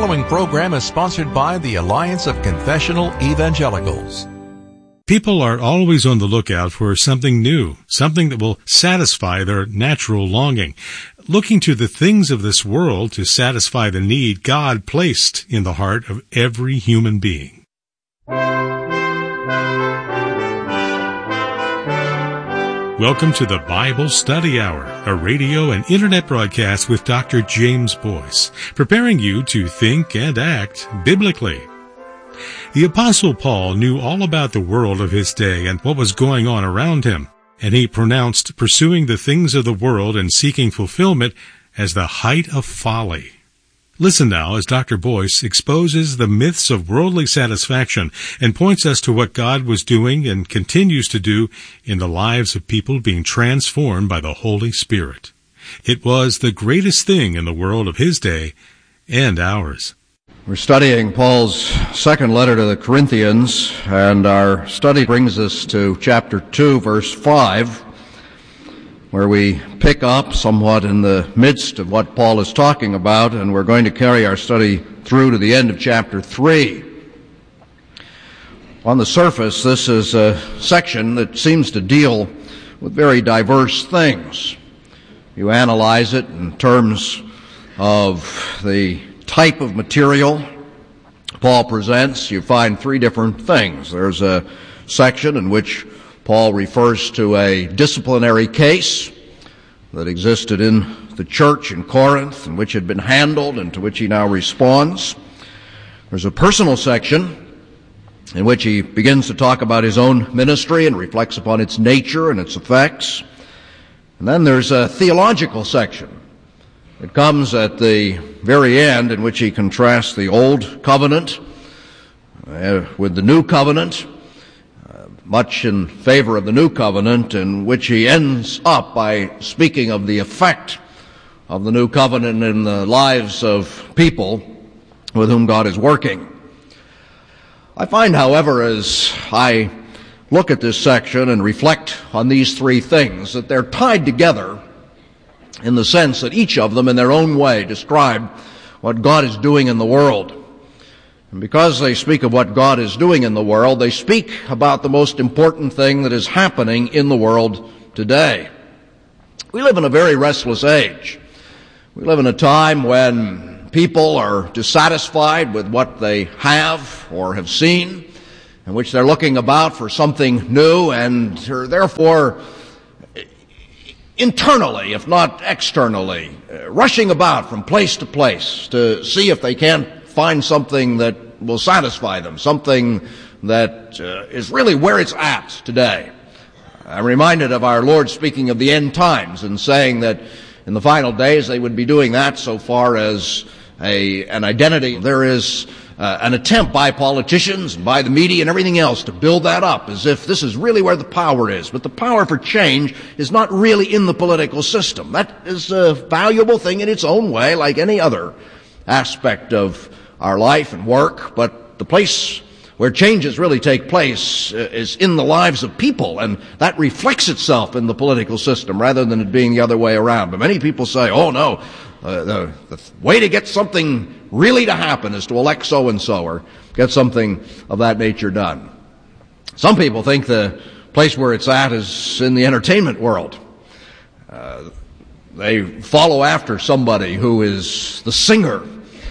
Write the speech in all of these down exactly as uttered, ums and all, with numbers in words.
following program is sponsored by the Alliance of Confessional Evangelicals. People are always on the lookout for something new, something that will satisfy their natural longing, looking to the things of this world to satisfy the need God placed in the heart of every human being. Welcome to the Bible Study Hour, a radio and internet broadcast with Doctor James Boyce, preparing you to think and act biblically. The Apostle Paul knew all about the world of his day and what was going on around him, and he pronounced pursuing the things of the world and seeking fulfillment as the height of folly. Listen now as Doctor Boyce exposes the myths of worldly satisfaction and points us to what God was doing and continues to do in the lives of people being transformed by the Holy Spirit. It was the greatest thing in the world of his day and ours. We're studying Paul's second letter to the Corinthians, and our study brings us to chapter two, verse five, where we pick up somewhat in the midst of what Paul is talking about, and we're going to carry our study through to the end of chapter three. On the surface, this is a section that seems to deal with very diverse things. You analyze it in terms of the type of material Paul presents, you find three different things. There's a section in which Paul refers to a disciplinary case that existed in the church in Corinth, in which had been handled and to which he now responds. There's a personal section in which he begins to talk about his own ministry and reflects upon its nature and its effects. And then there's a theological section. It comes at the very end, in which he contrasts the old covenant uh, with the new covenant, uh, much in favor of the new covenant, in which he ends up by speaking of the effect of the new covenant in the lives of people with whom God is working. I find, however, as I look at this section and reflect on these three things, that they're tied together in the sense that each of them in their own way describe what God is doing in the world. And because they speak of what God is doing in the world, they speak about the most important thing that is happening in the world today. We live in a very restless age. We live in a time when people are dissatisfied with what they have or have seen, in which they're looking about for something new and are therefore internally, if not externally, uh, rushing about from place to place to see if they can't find something that will satisfy them, something that uh, is really where it's at today. I'm reminded of our Lord speaking of the end times and saying that in the final days they would be doing that so far as a an identity. There is Uh, an attempt by politicians and by the media and everything else to build that up as if this is really where the power is. But the power for change is not really in the political system. That is a valuable thing in its own way, like any other aspect of our life and work. But the place where changes really take place is in the lives of people, and that reflects itself in the political system rather than it being the other way around. But many people say, oh no, Uh, the, the way to get something really to happen is to elect so-and-so or get something of that nature done. Some people think the place where it's at is in the entertainment world. Uh, they follow after somebody who is the singer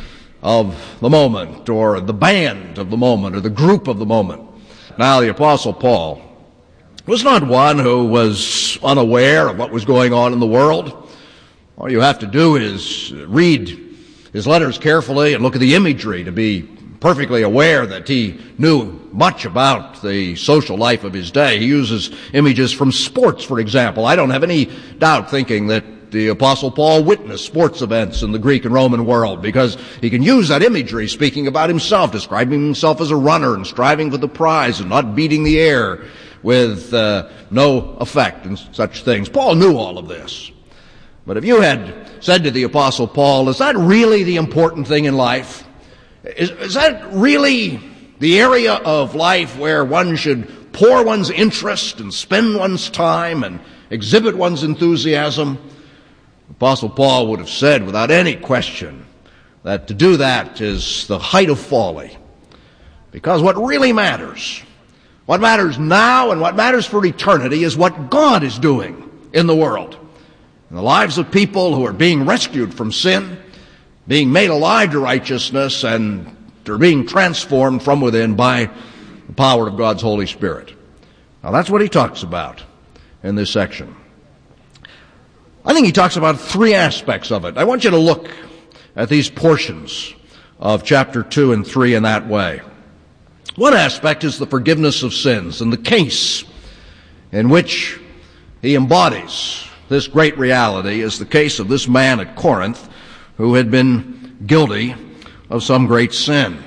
of the moment or the band of the moment or the group of the moment. Now, the Apostle Paul was not one who was unaware of what was going on in the world. All you have to do is read his letters carefully and look at the imagery to be perfectly aware that he knew much about the social life of his day. He uses images from sports, for example. I don't have any doubt thinking that the Apostle Paul witnessed sports events in the Greek and Roman world, because he can use that imagery speaking about himself, describing himself as a runner and striving for the prize and not beating the air with uh, no effect and such things. Paul knew all of this. But if you had said to the Apostle Paul, is that really the important thing in life? Is, is that really the area of life where one should pour one's interest and spend one's time and exhibit one's enthusiasm? Apostle Paul would have said without any question, that to do that is the height of folly. Because what really matters, what matters now and what matters for eternity, is what God is doing in the world, in the lives of people who are being rescued from sin, being made alive to righteousness, and they're being transformed from within by the power of God's Holy Spirit. Now that's what he talks about in this section. I think he talks about three aspects of it. I want you to look at these portions of chapter two and three in that way. One aspect is the forgiveness of sins, and the case in which he embodies this great reality is the case of this man at Corinth who had been guilty of some great sin.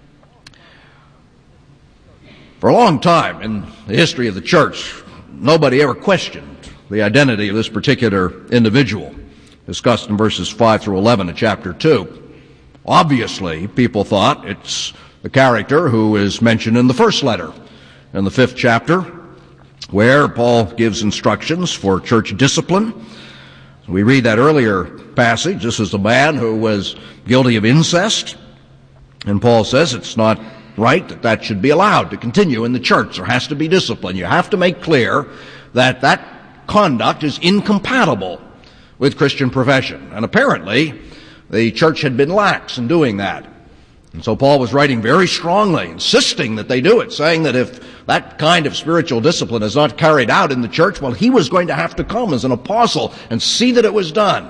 For a long time in the history of the church, nobody ever questioned the identity of this particular individual, discussed in verses five through eleven of chapter two. Obviously, people thought it's the character who is mentioned in the first letter, in the fifth chapter, where Paul gives instructions for church discipline. We read that earlier passage. This is a man who was guilty of incest, and Paul says it's not right that that should be allowed to continue in the church. There has to be discipline. You have to make clear that that conduct is incompatible with Christian profession. And apparently, the church had been lax in doing that. And so Paul was writing very strongly, insisting that they do it, saying that if that kind of spiritual discipline is not carried out in the church, well, he was going to have to come as an apostle and see that it was done.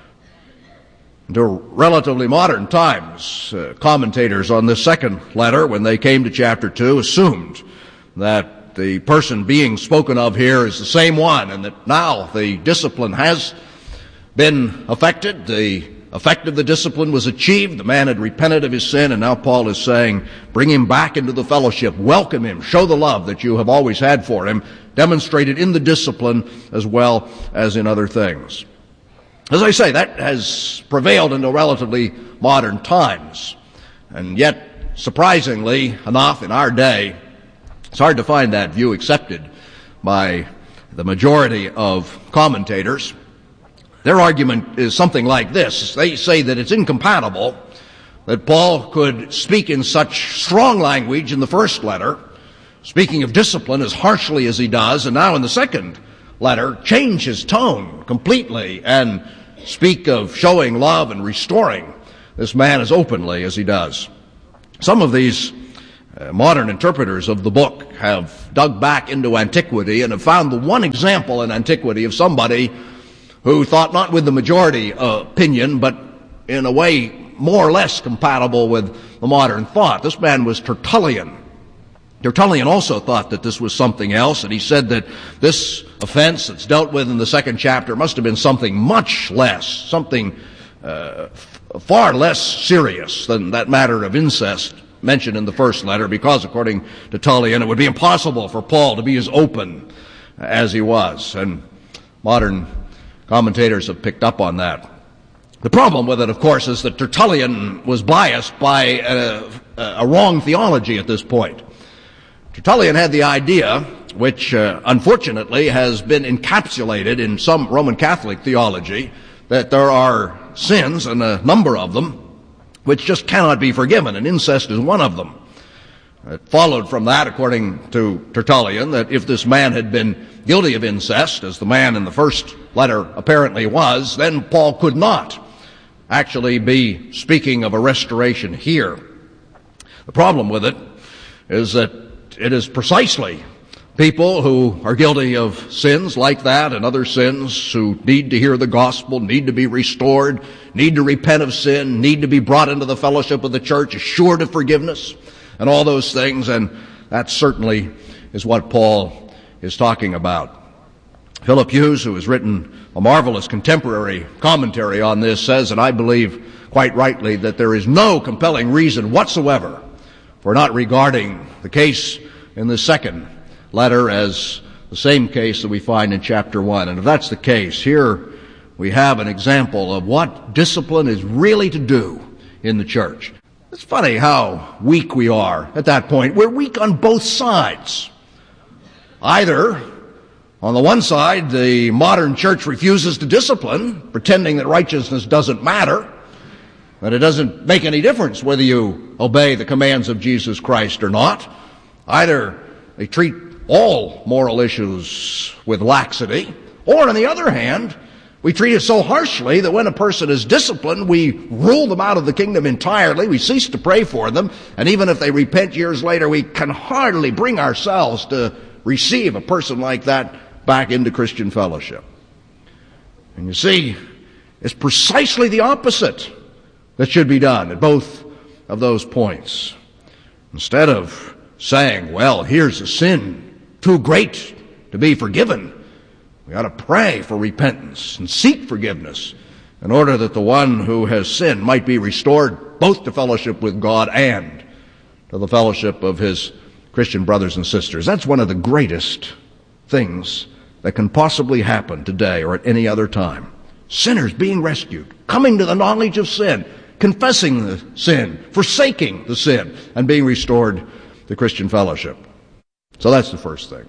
To relatively modern times, uh, commentators on this second letter, when they came to chapter two, assumed that the person being spoken of here is the same one, and that now the discipline has been effected, the effect of the discipline was achieved, the man had repented of his sin, and now Paul is saying, bring him back into the fellowship, welcome him, show the love that you have always had for him, demonstrated in the discipline as well as in other things. As I say, that has prevailed into relatively modern times. And yet, surprisingly enough, in our day, it's hard to find that view accepted by the majority of commentators. Their argument is something like this. They say that it's incompatible that Paul could speak in such strong language in the first letter, speaking of discipline as harshly as he does, and now in the second letter, change his tone completely and speak of showing love and restoring this man as openly as he does. Some of these uh, modern interpreters of the book have dug back into antiquity and have found the one example in antiquity of somebody who thought not with the majority uh, opinion, but in a way more or less compatible with the modern thought. This man was Tertullian. Tertullian also thought that this was something else, and he said that this offense that's dealt with in the second chapter must have been something much less, something uh, f- far less serious than that matter of incest mentioned in the first letter, because according to Tertullian, it would be impossible for Paul to be as open as he was. And modern commentators have picked up on that. The problem with it, of course, is that Tertullian was biased by a, a wrong theology at this point. Tertullian had the idea, which uh, unfortunately has been encapsulated in some Roman Catholic theology, that there are sins, and a number of them, which just cannot be forgiven, and incest is one of them. It followed from that, according to Tertullian, that if this man had been guilty of incest, as the man in the first letter apparently was, then Paul could not actually be speaking of a restoration here. The problem with it is that it is precisely people who are guilty of sins like that and other sins who need to hear the gospel, need to be restored, need to repent of sin, need to be brought into the fellowship of the church, assured of forgiveness, and all those things, and that certainly is what Paul is talking about. Philip Hughes, who has written a marvelous contemporary commentary on this, says, and I believe quite rightly, that there is no compelling reason whatsoever for not regarding the case in the second letter as the same case that we find in chapter one. And if that's the case, here we have an example of what discipline is really to do in the church. It's funny how weak we are at that point. We're weak on both sides. Either, on the one side, the modern church refuses to discipline, pretending that righteousness doesn't matter, that it doesn't make any difference whether you obey the commands of Jesus Christ or not. Either they treat all moral issues with laxity, or on the other hand, we treat it so harshly that when a person is disciplined, we rule them out of the kingdom entirely, we cease to pray for them, and even if they repent years later, we can hardly bring ourselves to receive a person like that back into Christian fellowship. And you see, it's precisely the opposite that should be done at both of those points. Instead of saying, well, here's a sin too great to be forgiven, we ought to pray for repentance and seek forgiveness in order that the one who has sinned might be restored both to fellowship with God and to the fellowship of his Christian brothers and sisters. That's one of the greatest things that can possibly happen today or at any other time. Sinners being rescued, coming to the knowledge of sin, confessing the sin, forsaking the sin, and being restored to Christian fellowship. So that's the first thing.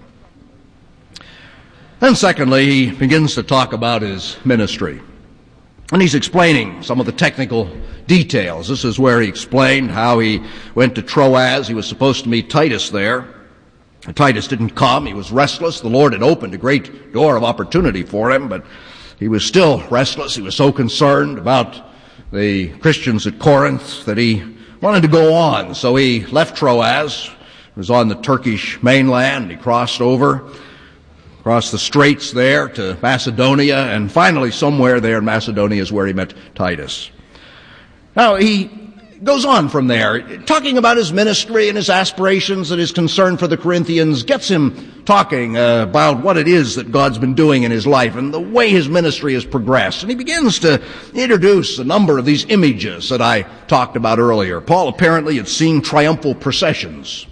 Then secondly, he begins to talk about his ministry. And he's explaining some of the technical details. This is where he explained how he went to Troas. He was supposed to meet Titus there. Titus didn't come. He was restless. The Lord had opened a great door of opportunity for him, but he was still restless. He was so concerned about the Christians at Corinth that he wanted to go on. So he left Troas. He was on the Turkish mainland. He crossed over, crossed the straits there to Macedonia, and finally somewhere there in Macedonia is where he met Titus. Now, he goes on from there, talking about his ministry and his aspirations and his concern for the Corinthians, gets him talking uh, about what it is that God's been doing in his life and the way his ministry has progressed. And he begins to introduce a number of these images that I talked about earlier. Paul apparently had seen triumphal processions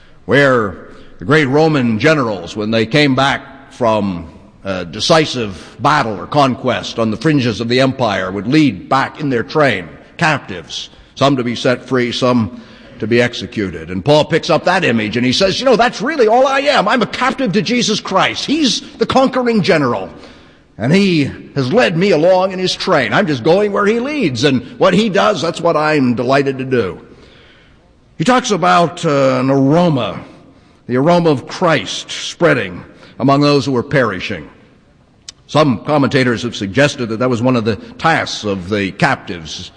where the great Roman generals, when they came back from a decisive battle or conquest on the fringes of the empire, would lead back in their train captives, some to be set free, some to be executed. And Paul picks up that image and he says, you know, that's really all I am. I'm a captive to Jesus Christ. He's the conquering general. And he has led me along in his train. I'm just going where he leads. And what he does, that's what I'm delighted to do. He talks about uh, an aroma, the aroma of Christ spreading among those who were perishing. Some commentators have suggested that that was one of the tasks of the captives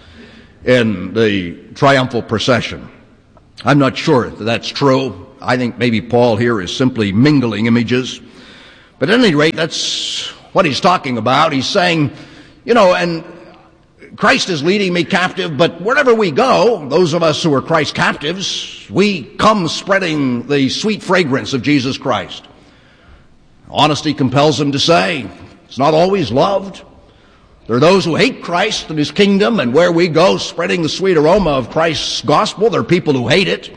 in the triumphal procession. I'm not sure that that's true. I think maybe Paul here is simply mingling images. But at any rate, that's what he's talking about. He's saying, you know, and Christ is leading me captive, but wherever we go, those of us who are Christ's captives, we come spreading the sweet fragrance of Jesus Christ. Honesty compels him to say, it's not always loved. There are those who hate Christ and his kingdom, and where we go spreading the sweet aroma of Christ's gospel, there are people who hate it.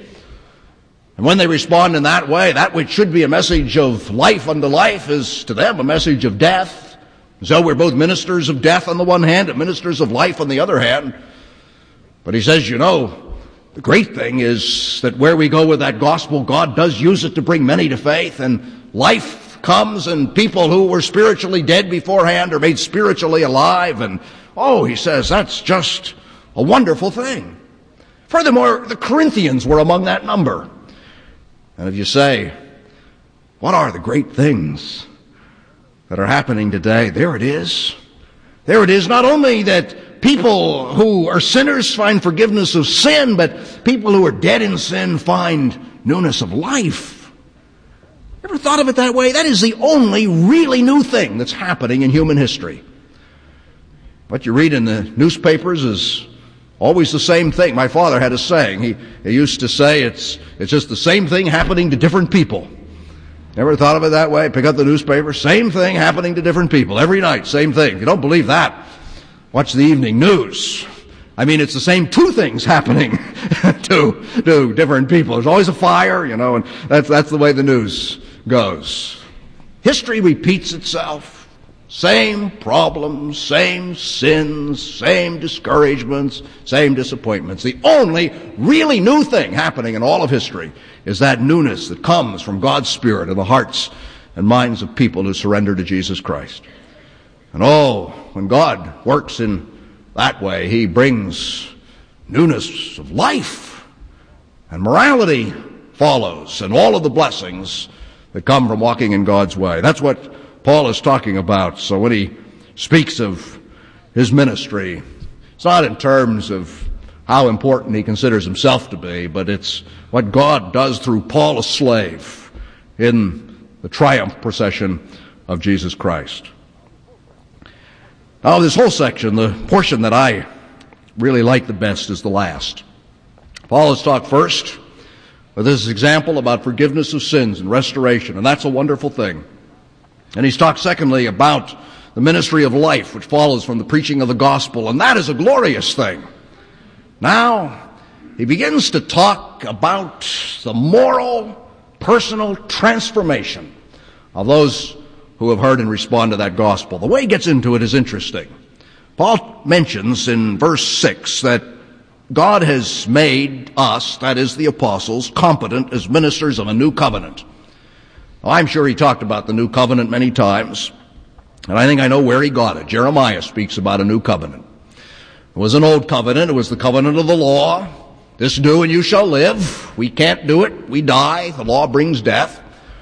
And when they respond in that way, that which should be a message of life unto life is to them a message of death. So we're both ministers of death on the one hand and ministers of life on the other hand. But he says, you know, the great thing is that where we go with that gospel, God does use it to bring many to faith, and life comes, and people who were spiritually dead beforehand are made spiritually alive. And, oh, he says, that's just a wonderful thing. Furthermore, the Corinthians were among that number. And if you say, what are the great things that are happening today? There it is. There it is. Not only that people who are sinners find forgiveness of sin, but people who are dead in sin find newness of life. Ever thought of it that way? That is the only really new thing that's happening in human history. What you read in the newspapers is always the same thing. My father had a saying. He, he used to say it's it's just the same thing happening to different people. Ever thought of it that way? Pick up the newspaper, same thing happening to different people. Every night, same thing. If you don't believe that, watch the evening news. I mean, it's the same two things happening to, to different people. There's always a fire, you know, and that's, that's the way the news goes. History repeats itself. Same problems, same sins, same discouragements, same disappointments. The only really new thing happening in all of history is that newness that comes from God's Spirit in the hearts and minds of people who surrender to Jesus Christ. And oh, when God works in that way, He brings newness of life, and morality follows, and all of the blessings that come from walking in God's way. That's what Paul is talking about. So when he speaks of his ministry, it's not in terms of how important he considers himself to be, but it's what God does through Paul, a slave, in the triumph procession of Jesus Christ. Now, this whole section, the portion that I really like the best is the last. Paul has talked first with this example about forgiveness of sins and restoration, and that's a wonderful thing. And he's talked secondly about the ministry of life, which follows from the preaching of the gospel, and that is a glorious thing. Now, he begins to talk about the moral, personal transformation of those who have heard and respond to that gospel. The way he gets into it is interesting. Paul mentions in verse six that God has made us, that is the apostles, competent as ministers of a new covenant. Well, I'm sure he talked about the new covenant many times, and I think I know where he got it. Jeremiah speaks about a new covenant. It was an old covenant. It was the covenant of the law. This do and you shall live. We can't do it. We die. The law brings death.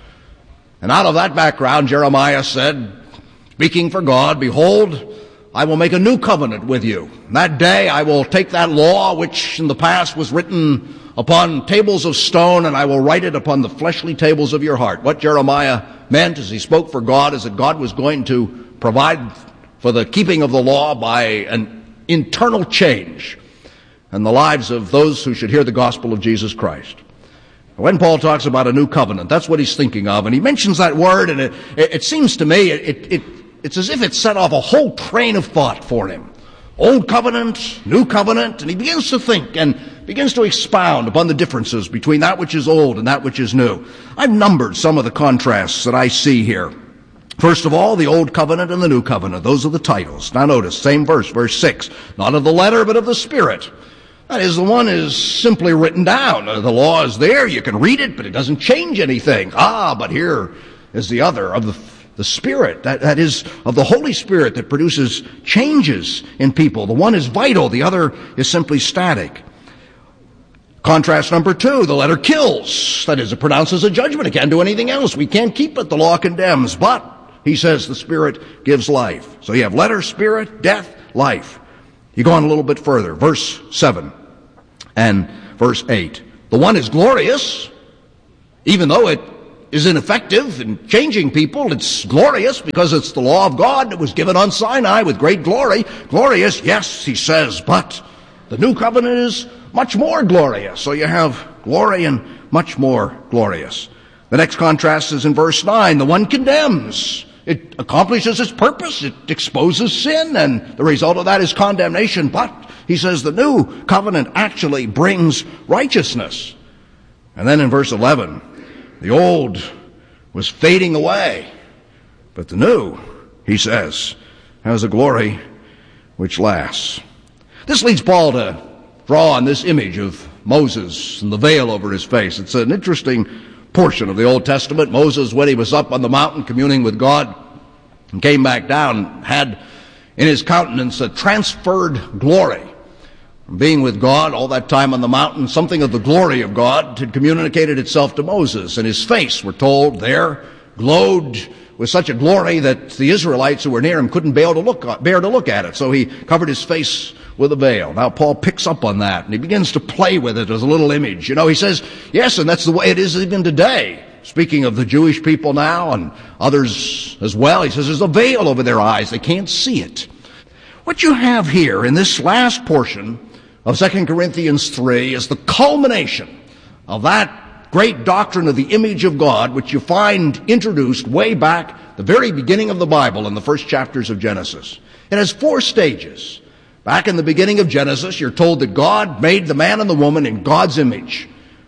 And out of that background, Jeremiah said, speaking for God, behold, I will make a new covenant with you. That day I will take that law which in the past was written upon tables of stone, and I will write it upon the fleshly tables of your heart. What Jeremiah meant as he spoke for God is that God was going to provide for the keeping of the law by an internal change in the lives of those who should hear the gospel of Jesus Christ. When Paul talks about a new covenant, that's what he's thinking of, and he mentions that word, and it, it, it seems to me it, it, it's as if it set off a whole train of thought for him. Old covenant, new covenant, and he begins to think and begins to expound upon the differences between that which is old and that which is new. I've numbered some of the contrasts that I see here. First of all, the Old Covenant and the New Covenant. Those are the titles. Now notice, same verse, verse six. Not of the letter, but of the Spirit. That is, the one is simply written down. The law is there. You can read it, but it doesn't change anything. Ah, but here is the other, of the, the Spirit. That, that is, of the Holy Spirit that produces changes in people. The one is vital. The other is simply static. Contrast number two, the letter kills. That is, it pronounces a judgment. It can't do anything else. We can't keep it. The law condemns. But he says the Spirit gives life. So you have letter, Spirit, death, life. You go on a little bit further. Verse seven and verse eight. The one is glorious, even though it is ineffective in changing people. It's glorious because it's the law of God that was given on Sinai with great glory. Glorious, yes, he says, but the new covenant is much more glorious. So you have glory and much more glorious. The next contrast is in verse nine. The one condemns. It accomplishes its purpose. It exposes sin, and the result of that is condemnation. But, he says, the new covenant actually brings righteousness. And then in verse eleven, the old was fading away, but the new, he says, has a glory which lasts. This leads Paul to draw on this image of Moses and the veil over his face. It's an interesting portion of the Old Testament. Moses, when he was up on the mountain communing with God and came back down, had in his countenance a transferred glory. From being with God all that time on the mountain, something of the glory of God had communicated itself to Moses, and his face, we're told, there glowed with such a glory that the Israelites who were near him couldn't bear to look, bear to look at it, so he covered his face with a veil. Now Paul picks up on that, and he begins to play with it as a little image. You know, he says, yes, and that's the way it is even today. Speaking of the Jewish people now and others as well, he says there's a veil over their eyes. They can't see it. What you have here in this last portion of Second Corinthians three is the culmination of that great doctrine of the image of God, which you find introduced way back the very beginning of the Bible in the first chapters of Genesis. It has four stages. Back in the beginning of Genesis, you're told that God made the man and the woman in God's image.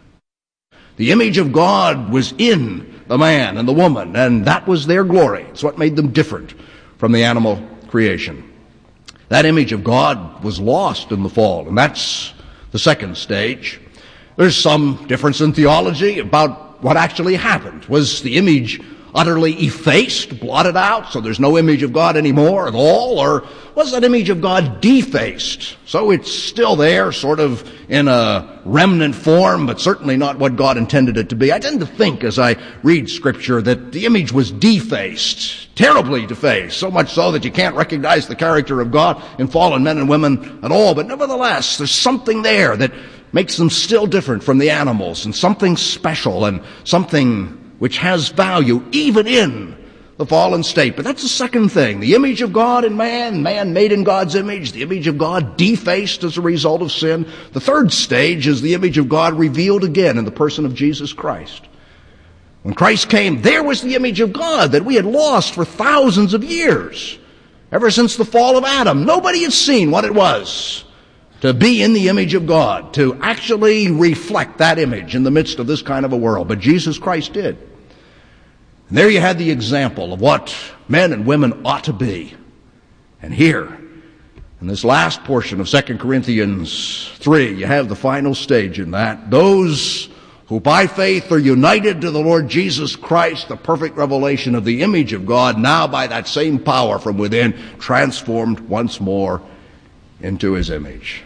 The image of God was in the man and the woman, and that was their glory. It's what made them different from the animal creation. That image of God was lost in the fall, and that's the second stage. There's some difference in theology about what actually happened. Was the image utterly effaced, blotted out, so there's no image of God anymore at all? Or was that image of God defaced? So it's still there, sort of in a remnant form, but certainly not what God intended it to be. I tend to think as I read Scripture that the image was defaced, terribly defaced, so much so that you can't recognize the character of God in fallen men and women at all. But nevertheless, there's something there that makes them still different from the animals, and something special and something which has value even in the fallen state. But that's the second thing. The image of God in man, man made in God's image, the image of God defaced as a result of sin. The third stage is the image of God revealed again in the person of Jesus Christ. When Christ came, there was the image of God that we had lost for thousands of years. Ever since the fall of Adam, nobody had seen what it was to be in the image of God, to actually reflect that image in the midst of this kind of a world. But Jesus Christ did. And there you had the example of what men and women ought to be. And here, in this last portion of Second Corinthians three, you have the final stage in that. Those who by faith are united to the Lord Jesus Christ, the perfect revelation of the image of God, now by that same power from within, transformed once more into His image.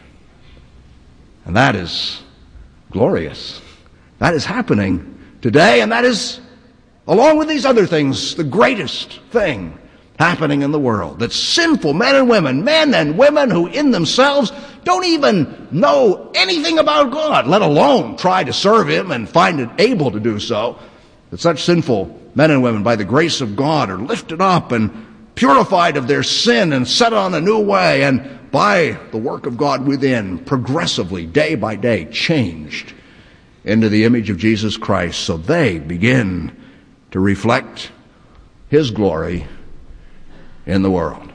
And that is glorious. That is happening today, and that is, along with these other things, the greatest thing happening in the world. That sinful men and women, men and women who in themselves don't even know anything about God, let alone try to serve Him and find it able to do so, that such sinful men and women, by the grace of God, are lifted up and purified of their sin and set on a new way, and by the work of God within, progressively, day by day, changed into the image of Jesus Christ, so they begin to reflect His glory in the world.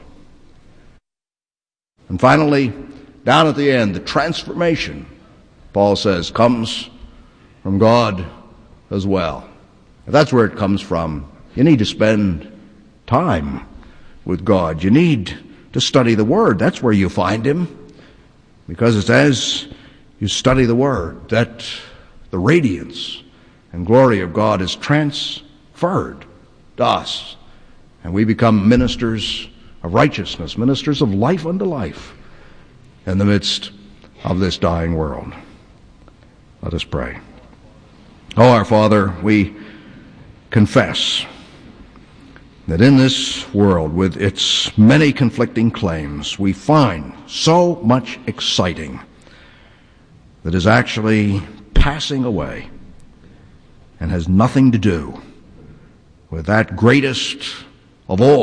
And finally, down at the end, the transformation, Paul says, comes from God as well. If that's where it comes from, you need to spend time with God. You need to study the Word. That's where you find Him. Because it's as you study the Word that the radiance and glory of God is transferred to us. And we become ministers of righteousness, ministers of life unto life in the midst of this dying world. Let us pray. Oh, our Father, we confess that in this world, with its many conflicting claims, we find so much exciting that is actually passing away and has nothing to do with that greatest of all